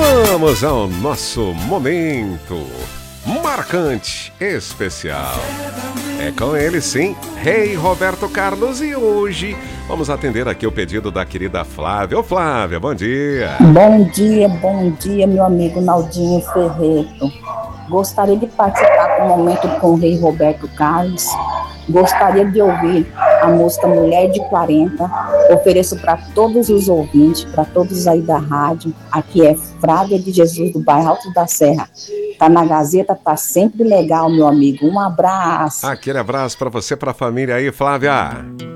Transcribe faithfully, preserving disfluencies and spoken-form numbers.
Vamos ao nosso momento marcante, especial. É com ele sim, Rei Roberto Carlos, e hoje vamos atender aqui o pedido da querida Flávia. Ô Flávia, bom dia. Bom dia, bom dia, meu amigo Naldinho Ferreto. Gostaria de participar do momento com o Rei Roberto Carlos. Gostaria de ouvir a música Mulher de quarenta. Ofereço para todos os ouvintes, para todos aí da rádio. Aqui é Flávia de Jesus, do bairro Alto da Serra. Tá na Gazeta, tá sempre legal, meu amigo. Um abraço. Aquele abraço para você, para a família aí, Flávia.